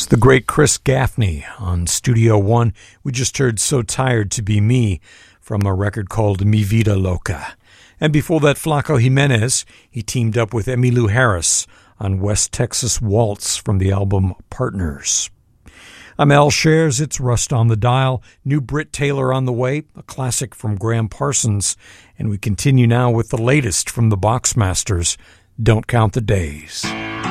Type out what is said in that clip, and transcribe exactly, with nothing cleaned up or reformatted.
The great Chris Gaffney on Studio One. We just heard So Tired to Be Me from a record called Mi Vida Loca. And before that, Flaco Jimenez, he teamed up with Emmylou Harris on West Texas Waltz from the album Partners. I'm Al Shares, it's Rust on the Dial. New Britt Taylor on the way, a classic from Graham Parsons. And we continue now with the latest from the Boxmasters, Don't Count the Days.